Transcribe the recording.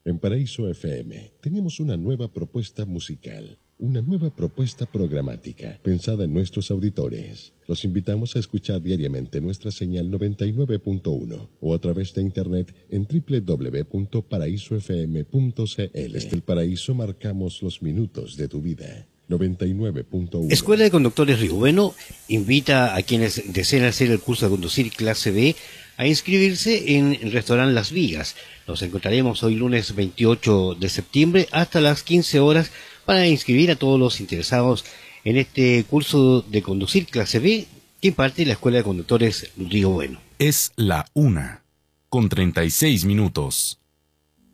En Paraíso FM tenemos una nueva propuesta musical, una nueva propuesta programática pensada en nuestros auditores. Los invitamos a escuchar diariamente nuestra señal 99.1 o a través de internet en www.paraisofm.cl. Desde el Paraíso marcamos los minutos de tu vida. 99.1. Escuela de Conductores Río Bueno invita a quienes deseen hacer el curso de conducir clase B a inscribirse en el restaurante Las Vigas. Nos encontraremos hoy lunes 28 de septiembre hasta las 15 horas para inscribir a todos los interesados en este curso de conducir clase B que imparte la Escuela de Conductores Río Bueno. Es la 1:36.